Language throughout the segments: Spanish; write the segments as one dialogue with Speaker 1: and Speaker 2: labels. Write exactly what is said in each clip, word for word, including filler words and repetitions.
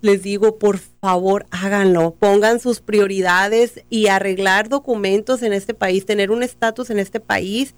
Speaker 1: les digo, por favor, háganlo. Pongan sus prioridades y arreglar documentos en este país, tener un estatus en este país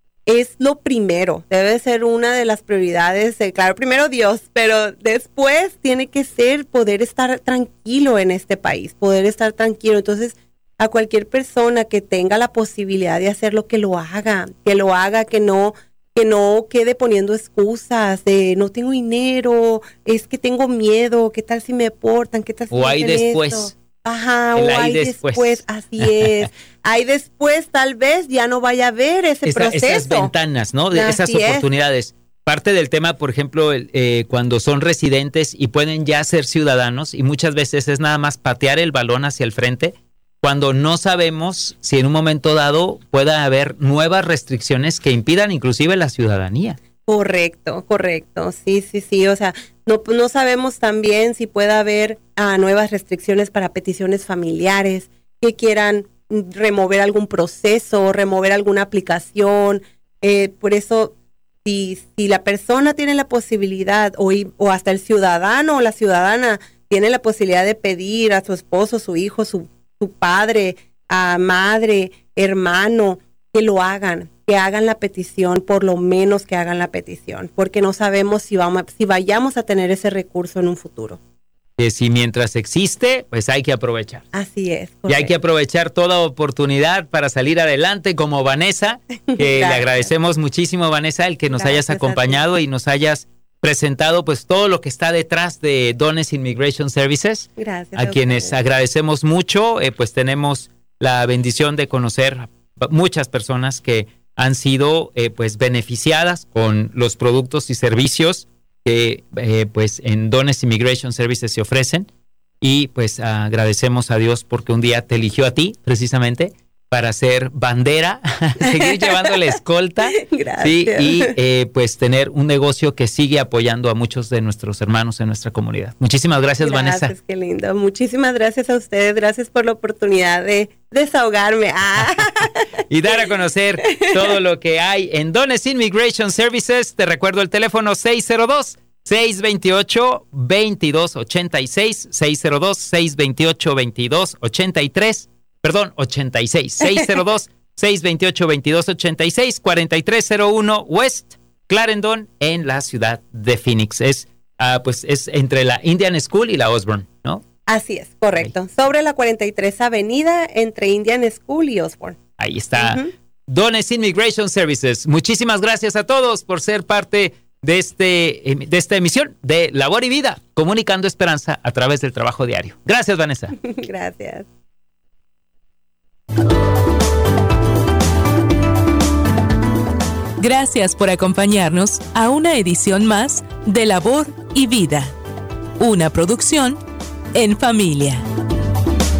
Speaker 1: es lo primero. Debe ser una de las prioridades. Eh, claro, primero Dios, pero después tiene que ser poder estar tranquilo en este país, poder estar tranquilo. Entonces, a cualquier persona que tenga la posibilidad de hacerlo, que lo haga, que lo haga, que no... que no quede poniendo excusas de no tengo dinero, es que tengo miedo, qué tal si me deportan, qué tal si
Speaker 2: o
Speaker 1: me
Speaker 2: hay
Speaker 1: hacen
Speaker 2: después.
Speaker 1: esto. Ajá,
Speaker 2: El
Speaker 1: o
Speaker 2: hay
Speaker 1: hay
Speaker 2: después.
Speaker 1: después. Así es. Hay después, tal vez ya no vaya a haber ese
Speaker 2: Esa,
Speaker 1: proceso.
Speaker 2: Esas ventanas, ¿no? De
Speaker 1: Así
Speaker 2: esas oportunidades. Es. Parte del tema, por ejemplo, el, eh, cuando son residentes y pueden ya ser ciudadanos, y muchas veces es nada más patear el balón hacia el frente, cuando no sabemos si en un momento dado pueda haber nuevas restricciones que impidan inclusive la ciudadanía.
Speaker 1: Correcto, correcto. Sí, sí, sí. O sea, no, no sabemos también si pueda haber ah, nuevas restricciones para peticiones familiares que quieran remover algún proceso, remover alguna aplicación. Eh, por eso, si, si la persona tiene la posibilidad o, o hasta el ciudadano o la ciudadana tiene la posibilidad de pedir a su esposo, su hijo, su su padre, a madre, hermano, que lo hagan, que hagan la petición, por lo menos que hagan la petición, porque no sabemos si vamos, si vayamos a tener ese recurso en un futuro.
Speaker 2: Que si mientras existe, pues hay que aprovechar.
Speaker 1: Así es. Correcto.
Speaker 2: Y hay que aprovechar toda oportunidad para salir adelante, como Vanessa, que le agradecemos muchísimo, Vanessa, el que nos
Speaker 1: Gracias
Speaker 2: hayas acompañado y nos hayas presentado pues todo lo que está detrás de Dones Immigration Services.
Speaker 1: Gracias.
Speaker 2: A, a quienes ustedes. Agradecemos mucho, eh, pues tenemos la bendición de conocer muchas personas que han sido eh, pues beneficiadas con los productos y servicios que eh, pues en Dones Immigration Services se ofrecen, y pues agradecemos a Dios porque un día te eligió a ti precisamente para ser bandera, seguir llevando la escolta.
Speaker 1: Gracias.
Speaker 2: ¿Sí? Y eh, pues tener un negocio que sigue apoyando a muchos de nuestros hermanos en nuestra comunidad. Muchísimas gracias,
Speaker 1: gracias
Speaker 2: Vanessa.
Speaker 1: Gracias, qué lindo. Muchísimas gracias a ustedes. Gracias por la oportunidad de desahogarme. Ah.
Speaker 2: Y dar a conocer todo lo que hay en Dones Immigration Services. Te recuerdo el teléfono seis cero dos, seis dos ocho, dos dos ocho seis, seis cero dos, seis dos ocho, dos dos ocho tres. Perdón, ochenta y seis, seis cero dos, seis dos ocho, dos dos ocho seis, cuatro tres cero uno West Clarendon en la ciudad de Phoenix. Es, uh, pues es entre la Indian School y la Osborne, ¿no?
Speaker 1: Así es, correcto. Okay. Sobre la cuarenta y tres Avenida entre Indian School y Osborne.
Speaker 2: Ahí está.
Speaker 1: Uh-huh.
Speaker 2: Dones Immigration Services. Muchísimas gracias a todos por ser parte de, este, de esta emisión de Labor y Vida, comunicando esperanza a través del trabajo diario. Gracias, Vanessa.
Speaker 1: Gracias.
Speaker 3: Gracias por acompañarnos a una edición más de Labor y Vida, una producción en familia.